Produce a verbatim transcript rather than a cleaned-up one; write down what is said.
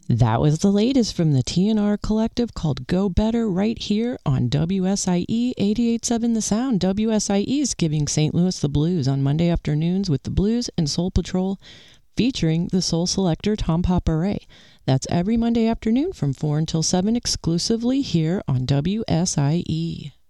That was the latest from the T N R Collective called Go Better right here on W S I E eighty-eight point seven The Sound. W S I E is giving Saint Louis the blues on Monday afternoons with the Blues and Soul Patrol featuring the soul selector Tom Paparay. That's every Monday afternoon from four until seven exclusively here on W S I E.